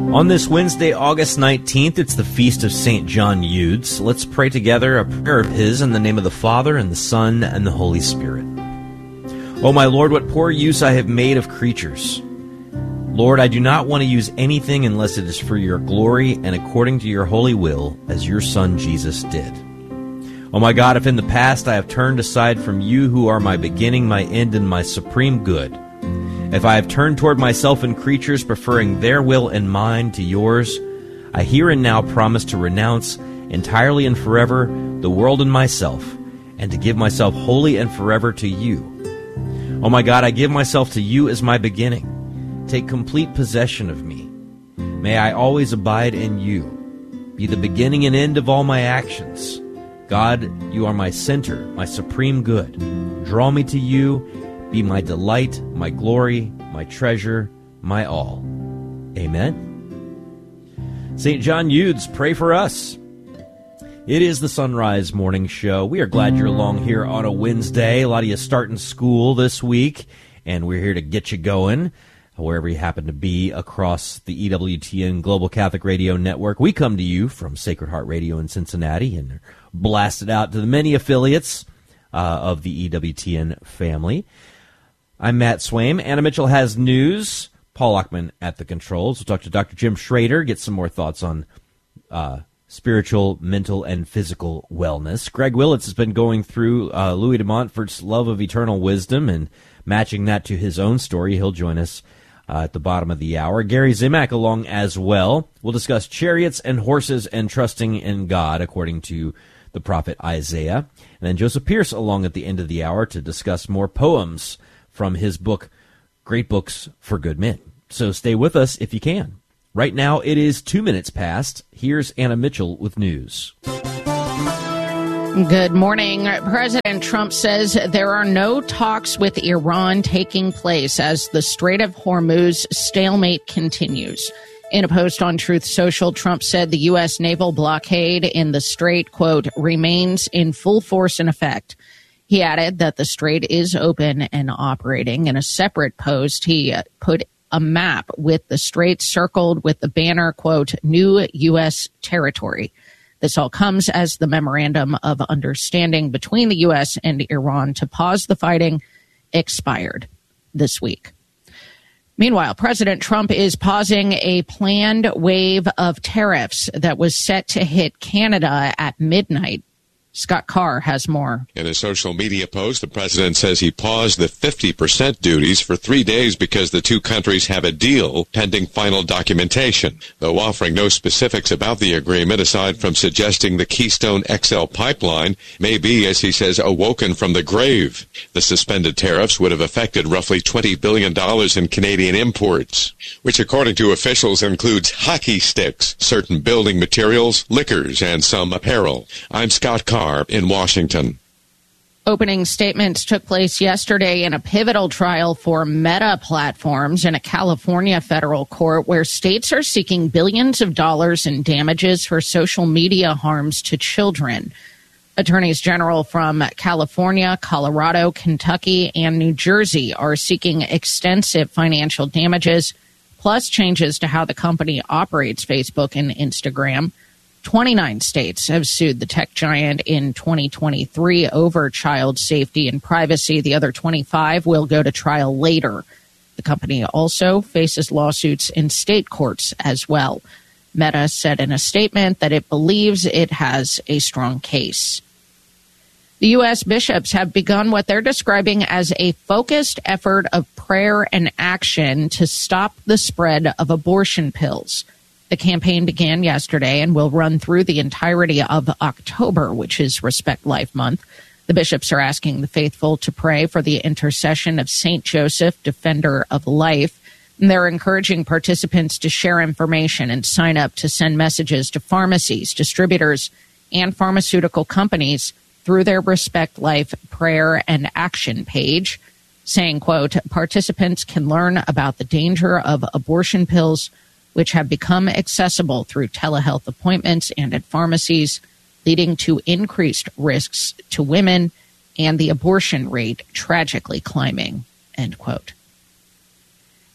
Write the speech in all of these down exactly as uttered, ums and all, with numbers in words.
On this Wednesday, August nineteenth, it's the feast of Saint John Eudes. Let's pray together a prayer of his in the name of the Father, and the Son, and the Holy Spirit. O my Lord, what poor use I have made of creatures. Lord, I do not want to use anything unless it is for your glory and according to your holy will, as your Son Jesus did. O my God, if in the past I have turned aside from you who are my beginning, my end, and my supreme good, if I have turned toward myself and creatures, preferring their will and mine to yours, I here and now promise to renounce entirely and forever the world and myself, and to give myself wholly and forever to you. O my God, I give myself to you as my beginning. Take complete possession of me. May I always abide in you, be the beginning and end of all my actions. God, you are my center, my supreme good. Draw me to you. Be my delight, my glory, my treasure, my all. Amen. Saint John Eudes, pray for us. It is the Sunrise Morning Show. We are glad you're along here on a Wednesday. A lot of you starting school this week, and we're here to get you going wherever you happen to be across the E W T N Global Catholic Radio Network. We come to you from Sacred Heart Radio in Cincinnati and are blasted out to the many affiliates uh, of the E W T N family. I'm Matt Swaim. Anna Mitchell has news. Paul Ockman at the controls. We'll talk to Doctor Jim Schrader, get some more thoughts on uh, spiritual, mental, and physical wellness. Greg Willits has been going through uh, Louis de Montfort's Love of Eternal Wisdom and matching that to his own story. He'll join us uh, at the bottom of the hour. Gary Zimak along as well. We'll discuss chariots and horses and trusting in God, according to the prophet Isaiah. And then Joseph Pierce along at the end of the hour to discuss more poems from his book, Great Books for Good Men. So stay with us if you can. Right now, it is two minutes past. Here's Anna Mitchell with news. Good morning. President Trump says there are no talks with Iran taking place as the Strait of Hormuz stalemate continues. In a post on Truth Social, Trump said the U S naval blockade in the strait, quote, remains in full force and effect. He added that the strait is open and operating. In a separate post, he put a map with the strait circled with the banner, quote, new U S territory. This all comes as the memorandum of understanding between the U S and Iran to pause the fighting expired this week. Meanwhile, President Trump is pausing a planned wave of tariffs that was set to hit Canada at midnight. Scott Carr has more. In a social media post, the president says he paused the fifty percent duties for three days because the two countries have a deal pending final documentation, though offering no specifics about the agreement aside from suggesting the Keystone X L pipeline may be, as he says, awoken from the grave. The suspended tariffs would have affected roughly twenty billion dollars in Canadian imports, which according to officials includes hockey sticks, certain building materials, liquors, and some apparel. I'm Scott Carr in Washington. Opening statements took place yesterday in a pivotal trial for Meta platforms in a California federal court where states are seeking billions of dollars in damages for social media harms to children. Attorneys general from California, Colorado, Kentucky, and New Jersey are seeking extensive financial damages, plus changes to how the company operates Facebook and Instagram. twenty-nine states have sued the tech giant in twenty twenty-three over child safety and privacy. The other twenty-five will go to trial later. The company also faces lawsuits in state courts as well. Meta said in a statement that it believes it has a strong case. The U S bishops have begun what they're describing as a focused effort of prayer and action to stop the spread of abortion pills. The campaign began yesterday and will run through the entirety of October, which is Respect Life Month. The bishops are asking the faithful to pray for the intercession of Saint Joseph, defender of life. And they're encouraging participants to share information and sign up to send messages to pharmacies, distributors, and pharmaceutical companies through their Respect Life prayer and action page, saying, quote, participants can learn about the danger of abortion pills, which have become accessible through telehealth appointments and at pharmacies, leading to increased risks to women and the abortion rate tragically climbing, end quote.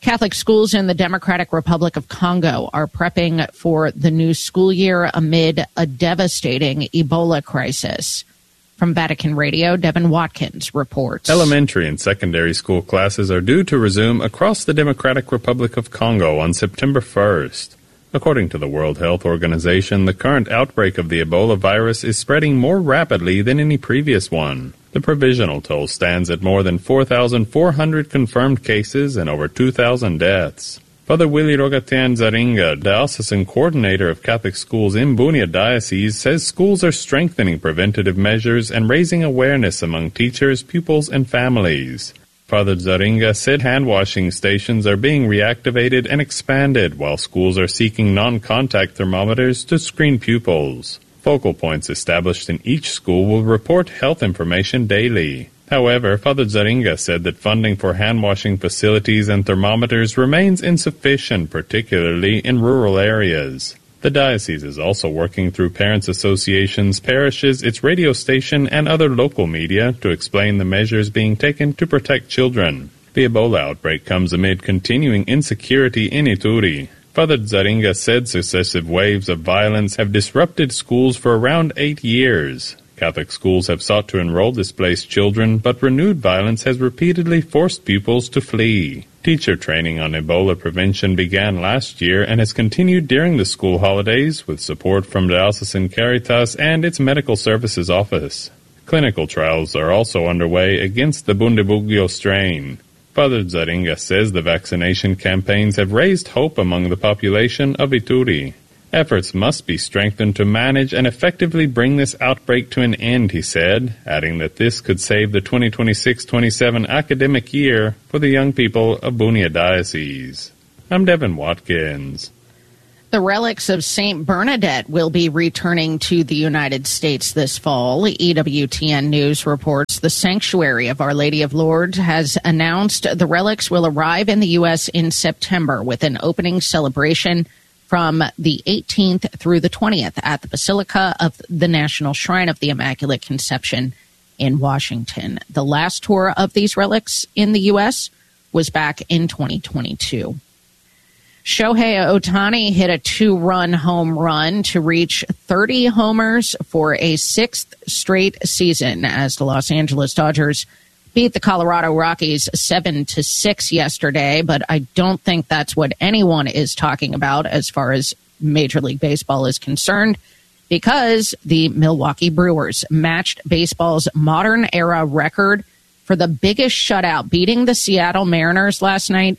Catholic schools in the Democratic Republic of Congo are prepping for the new school year amid a devastating Ebola crisis. From Vatican Radio, Devin Watkins reports. Elementary and secondary school classes are due to resume across the Democratic Republic of Congo on September first. According to the World Health Organization, the current outbreak of the Ebola virus is spreading more rapidly than any previous one. The provisional toll stands at more than four thousand four hundred confirmed cases and over two thousand deaths. Father Willie Rogatian Zaringa, diocesan coordinator of Catholic schools in Bunia Diocese, says schools are strengthening preventative measures and raising awareness among teachers, pupils, and families. Father Zaringa said hand-washing stations are being reactivated and expanded, while schools are seeking non-contact thermometers to screen pupils. Focal points established in each school will report health information daily. However, Father Zaringa said that funding for hand-washing facilities and thermometers remains insufficient, particularly in rural areas. The diocese is also working through parents' associations, parishes, its radio station, and other local media to explain the measures being taken to protect children. The Ebola outbreak comes amid continuing insecurity in Ituri. Father Zaringa said successive waves of violence have disrupted schools for around eight years. Catholic schools have sought to enroll displaced children, but renewed violence has repeatedly forced pupils to flee. Teacher training on Ebola prevention began last year and has continued during the school holidays with support from Diocesan Caritas and its Medical Services Office. Clinical trials are also underway against the Bundibugyo strain. Father Zaringa says the vaccination campaigns have raised hope among the population of Ituri. Efforts must be strengthened to manage and effectively bring this outbreak to an end, he said, adding that this could save the twenty twenty-six twenty-seven academic year for the young people of Bunia Diocese. I'm Devin Watkins. The relics of Saint Bernadette will be returning to the United States this fall. E W T N News reports the Sanctuary of Our Lady of Lourdes has announced the relics will arrive in the U S in September with an opening celebration from the eighteenth through the twentieth at the Basilica of the National Shrine of the Immaculate Conception in Washington. The last tour of these relics in the U S was back in twenty twenty-two. Shohei Ohtani hit a two-run home run to reach thirty homers for a sixth straight season as the Los Angeles Dodgers beat the Colorado Rockies seven to six yesterday, but I don't think that's what anyone is talking about as far as Major League Baseball is concerned, because the Milwaukee Brewers matched baseball's modern era record for the biggest shutout, beating the Seattle Mariners last night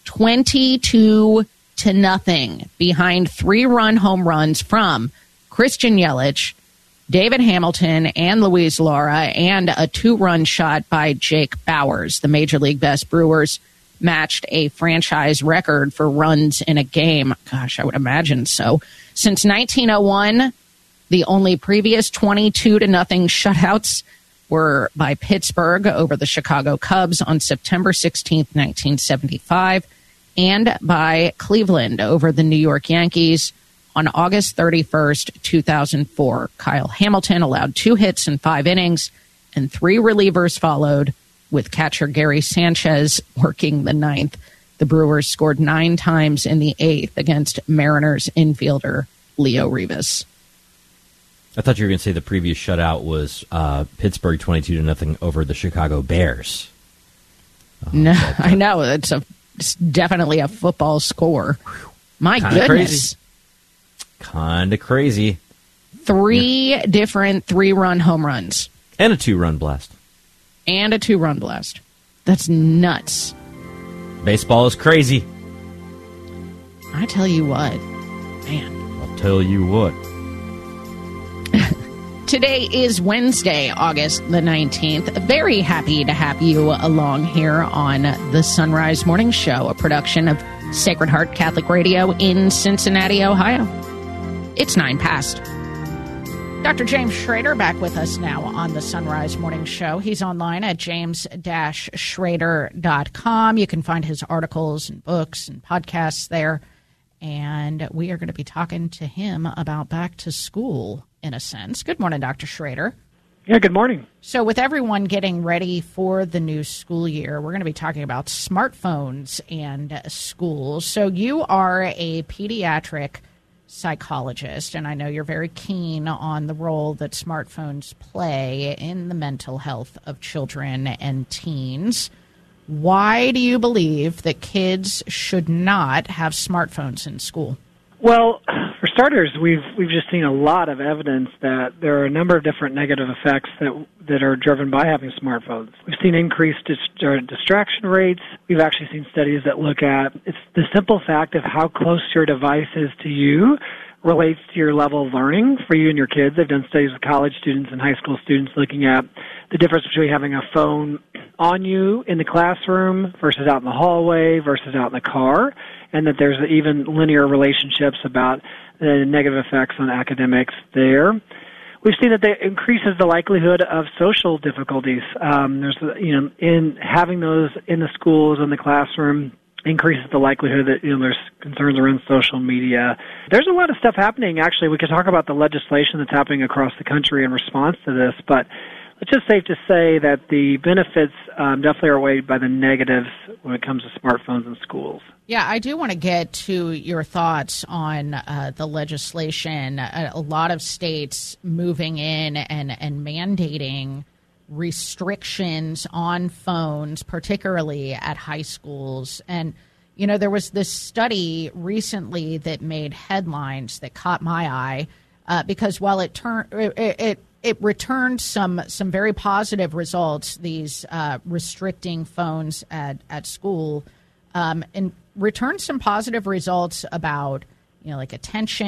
twenty-two to nothing behind three-run home runs from Christian Yelich, David Hamilton, and Luis Lara, and a two-run shot by Jake Bauers. The Major League Best Brewers matched a franchise record for runs in a game. Gosh, I would imagine so. Since nineteen oh one, the only previous twenty-two to nothing shutouts were by Pittsburgh over the Chicago Cubs on September sixteenth, nineteen seventy-five, and by Cleveland over the New York Yankees on August thirty-first, two thousand four. Kyle Hamilton allowed two hits in five innings, and three relievers followed, with catcher Gary Sanchez working the ninth. The Brewers scored nine times in the eighth against Mariners infielder Leo Rivas. I thought you were going to say the previous shutout was uh, Pittsburgh twenty-two to nothing over the Chicago Bears. Uh, no, but, uh, I know. It's, a, it's definitely a football score. My Kinda goodness. Crazy. Kind of crazy. Three yeah. different three-run home runs. And a two-run blast. And a two-run blast. That's nuts. Baseball is crazy. I tell you what. Man. I'll tell you what. Today is Wednesday, August the nineteenth. Very happy to have you along here on the Sunrise Morning Show, a production of Sacred Heart Catholic Radio in Cincinnati, Ohio. It's nine past. Doctor James Schrader back with us now on the Sunrise Morning Show. He's online at james dash schrader dot com. You can find his articles and books and podcasts there. And we are going to be talking to him about back to school, in a sense. Good morning, Doctor Schrader. Yeah, good morning. So with everyone getting ready for the new school year, we're going to be talking about smartphones and uh, schools. So you are a pediatric psychologist, and I know you're very keen on the role that smartphones play in the mental health of children and teens. Why do you believe that kids should not have smartphones in school? Well, for starters, we've we've just seen a lot of evidence that there are a number of different negative effects that that are driven by having smartphones. We've seen increased dis- distraction rates. We've actually seen studies that look at it's the simple fact of how close your device is to you relates to your level of learning for you and your kids. They've done studies with college students and high school students looking at the difference between having a phone on you in the classroom versus out in the hallway versus out in the car, and that there's even linear relationships about the negative effects on academics there. We've seen that that increases the likelihood of social difficulties. Um, there's, you know, in having those in the schools, in the classroom, increases the likelihood that, you know, there's concerns around social media. There's a lot of stuff happening. Actually, we could talk about the legislation that's happening across the country in response to this, but it's just safe to say that the benefits um, definitely are weighed by the negatives when it comes to smartphones in schools. Yeah, I do want to get to your thoughts on uh, the legislation. A, a lot of states moving in and, and mandating restrictions on phones, particularly at high schools. And, you know, there was this study recently that made headlines that caught my eye uh, because while it turned it, it it returned some some very positive results, these uh, restricting phones at, at school, um, and returned some positive results about, you know, like attention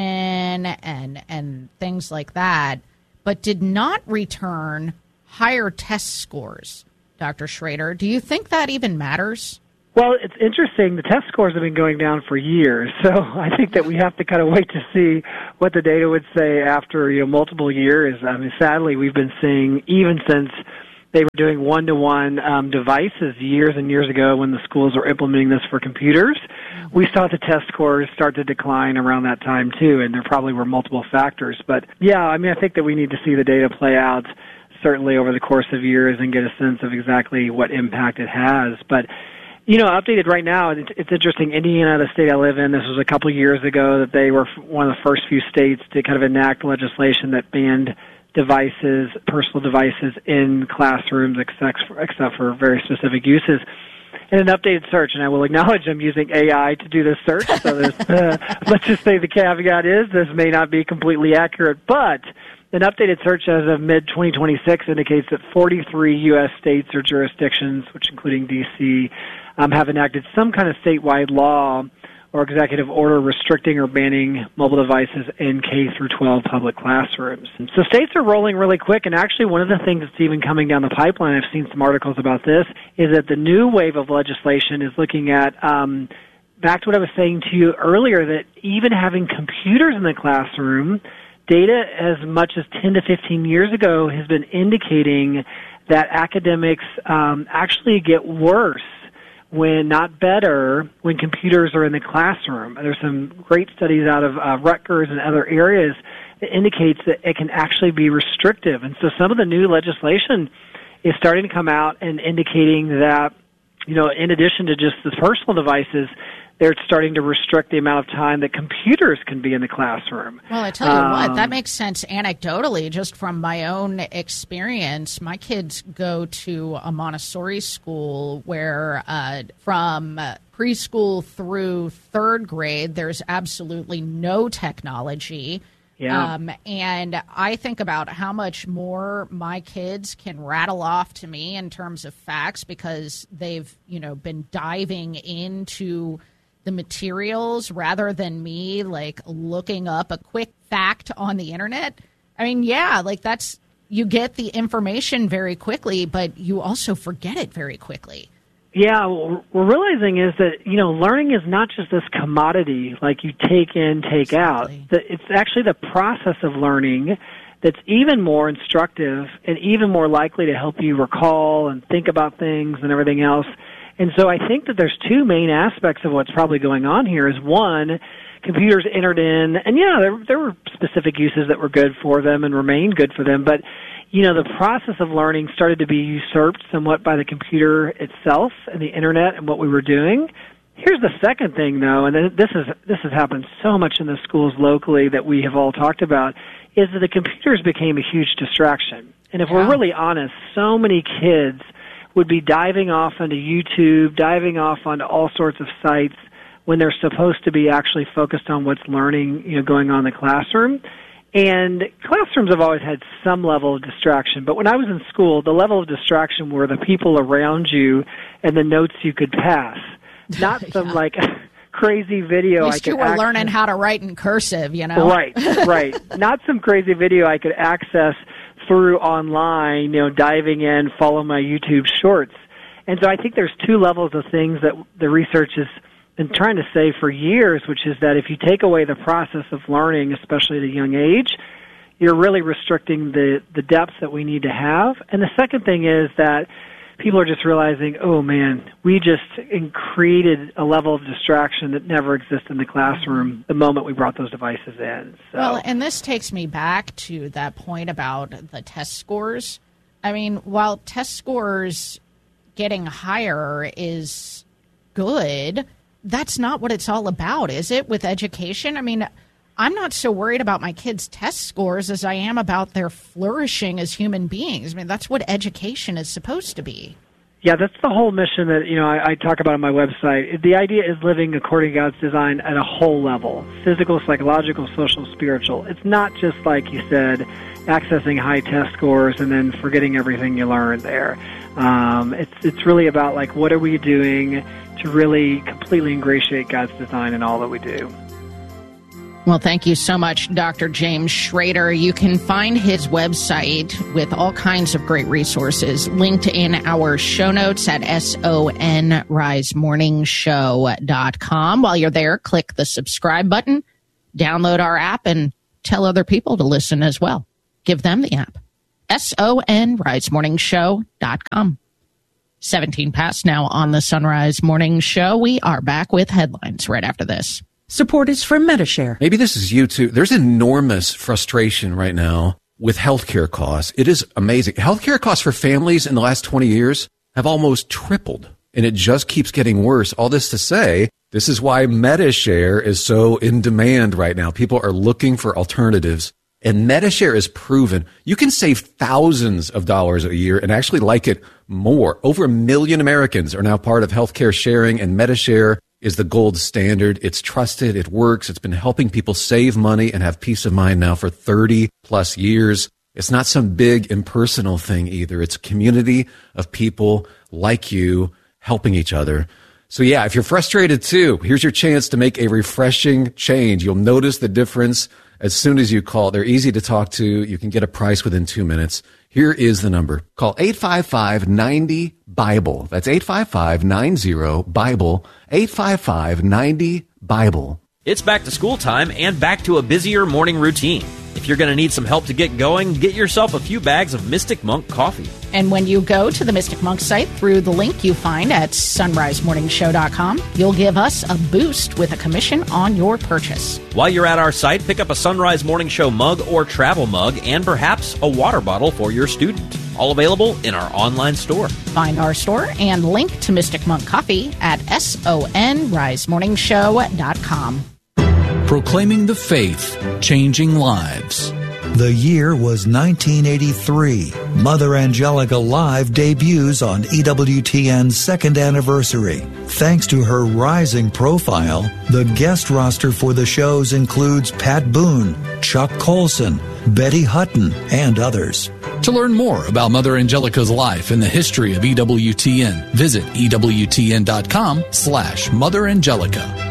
and and things like that, but did not return higher test scores. Doctor Schrader, do you think that even matters? Well, it's interesting. The test scores have been going down for years, so I think that we have to kind of wait to see what the data would say after, you know, multiple years. I mean, sadly, we've been seeing, even since they were doing one-to-one um, devices years and years ago when the schools were implementing this for computers, we saw the test scores start to decline around that time, too, and there probably were multiple factors. But, yeah, I mean, I think that we need to see the data play out certainly over the course of years and get a sense of exactly what impact it has. But, you know, updated right now, it's, it's interesting. Indiana, the state I live in, this was a couple years ago that they were one of the first few states to kind of enact legislation that banned devices, personal devices in classrooms except for, except for very specific uses. And an updated search, and I will acknowledge I'm using A I to do this search, so there's, uh, let's just say the caveat is this may not be completely accurate, but an updated search as of mid twenty twenty-six indicates that forty-three U S states or jurisdictions, which including D C, um, have enacted some kind of statewide law or executive order restricting or banning mobile devices in K through twelve public classrooms. And so states are rolling really quick, and actually one of the things that's even coming down the pipeline, I've seen some articles about this, is that the new wave of legislation is looking at, um, back to what I was saying to you earlier, that even having computers in the classroom, data as much as ten to fifteen years ago has been indicating that academics um, actually get worse when not better when computers are in the classroom. There's some great studies out of uh, Rutgers and other areas that indicates that it can actually be restrictive. And so some of the new legislation is starting to come out and indicating that, you know, in addition to just the personal devices, they're starting to restrict the amount of time that computers can be in the classroom. Well, I tell you um, what, that makes sense anecdotally, just from my own experience. My kids go to a Montessori school where uh, from preschool through third grade, there's absolutely no technology. Yeah. Um, and I think about how much more my kids can rattle off to me in terms of facts because they've, you know, been diving into the materials rather than me like looking up a quick fact on the internet. I mean, yeah, like that's, you get the information very quickly, but you also forget it very quickly. Yeah, what we're realizing is that, you know, learning is not just this commodity like you take in, take Exactly. out. It's actually the process of learning that's even more instructive and even more likely to help you recall and think about things and everything else. And so I think that there's two main aspects of what's probably going on here. Is one, computers entered in, and yeah, there, there were specific uses that were good for them and remain good for them, but you know, the process of learning started to be usurped somewhat by the computer itself and the internet and what we were doing. Here's the second thing, though, and this is this has happened so much in the schools locally that we have all talked about, is that the computers became a huge distraction. And if yeah. we're really honest, so many kids would be diving off onto YouTube, diving off onto all sorts of sites when they're supposed to be actually focused on what's learning, you know, going on in the classroom. And classrooms have always had some level of distraction, but when I was in school, the level of distraction were the people around you and the notes you could pass, not some yeah. like crazy video. At least I could you were access. learning how to write in cursive, you know? Right, right. Not some crazy video I could access through online, you know, diving in, follow my YouTube shorts. And so I think there's two levels of things that the research has been trying to say for years, which is that if you take away the process of learning, especially at a young age, you're really restricting the, the depth that we need to have. And the second thing is that people are just realizing, oh, man, we just created a level of distraction that never existed in the classroom the moment we brought those devices in. So. Well, and this takes me back to that point about the test scores. I mean, while test scores getting higher is good, that's not what it's all about, is it, with education? I mean, I'm not so worried about my kids' test scores as I am about their flourishing as human beings. I mean, that's what education is supposed to be. Yeah, that's the whole mission that, you know, I, I talk about on my website. The idea is living according to God's design at a whole level, physical, psychological, social, spiritual. It's not just, like you said, accessing high test scores and then forgetting everything you learned there. Um, it's it's really about, like, what are we doing to really completely ingratiate God's design in all that we do. Well, thank you so much, Doctor James Schrader. You can find his website with all kinds of great resources linked in our show notes at son rise morning show dot com. While you're there, click the subscribe button, download our app, and tell other people to listen as well. Give them the app. son rise morning show dot com. seventeen past now on the Sunrise Morning Show. We are back with headlines right after this. Support is from Medi-Share. Maybe this is you too. There's enormous frustration right now with healthcare costs. It is amazing. Healthcare costs for families in the last twenty years have almost tripled, and it just keeps getting worse. All this to say, this is why Medi-Share is so in demand right now. People are looking for alternatives, and Medi-Share is proven. You can save thousands of dollars a year and actually like it more. Over a million Americans are now part of healthcare sharing, and Medi-Share is the gold standard. It's trusted. It works. It's been helping people save money and have peace of mind now for thirty plus years. It's not some big impersonal thing either. It's a community of people like you helping each other. So yeah, if you're frustrated too, here's your chance to make a refreshing change. You'll notice the difference as soon as you call. They're easy to talk to. You can get a price within two minutes. Here is the number. Call eight five five, nine zero, BIBLE. That's eight five five, nine zero, BIBLE. eight five five, nine zero, BIBLE. It's back to school time and back to a busier morning routine. If you're going to need some help to get going, get yourself a few bags of Mystic Monk coffee. And when you go to the Mystic Monk site through the link you find at sunrise morning show dot com, you'll give us a boost with a commission on your purchase. While you're at our site, pick up a Sunrise Morning Show mug or travel mug and perhaps a water bottle for your student. All available in our online store. Find our store and link to Mystic Monk Coffee at sunrise morning show dot com. Proclaiming the faith, changing lives. The year was nineteen eighty-three. Mother Angelica Live debuts on E W T N's second anniversary. Thanks to her rising profile, the guest roster for the shows includes Pat Boone, Chuck Colson, Betty Hutton, and others. To learn more about Mother Angelica's life and the history of E W T N, visit E W T N dot com slash Mother Angelica.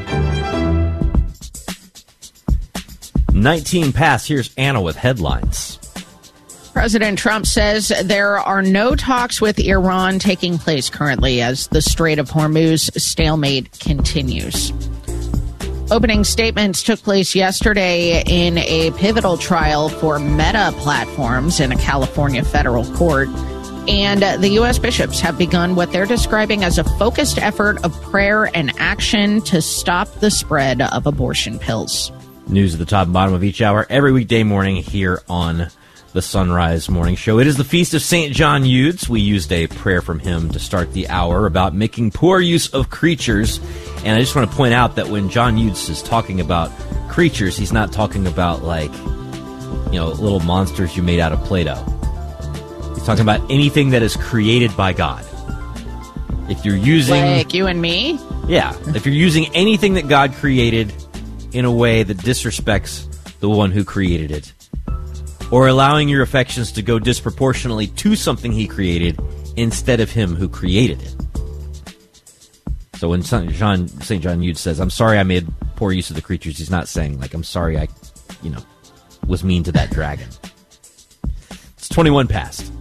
nineteen past, here's Anna with headlines. President Trump says there are no talks with Iran taking place currently as the Strait of Hormuz stalemate continues. Opening statements took place yesterday in a pivotal trial for Meta platforms in a California federal court. And the U S bishops have begun what they're describing as a focused effort of prayer and action to stop the spread of abortion pills. News at the top and bottom of each hour every weekday morning here on the Sunrise Morning Show. It is the Feast of Saint John Eudes. We used a prayer from him to start the hour about making poor use of creatures. And I just want to point out that when John Eudes is talking about creatures, he's not talking about, like, you know, little monsters you made out of Play-Doh. He's talking about anything that is created by God. If you're using... Like you and me? Yeah. If you're using anything that God created in a way that disrespects the one who created it, or allowing your affections to go disproportionately to something he created instead of him who created it. So when Saint John, Saint John Eudes says, I'm sorry I made poor use of the creatures, he's not saying, like, I'm sorry I, you know, was mean to that dragon. It's twenty-one past.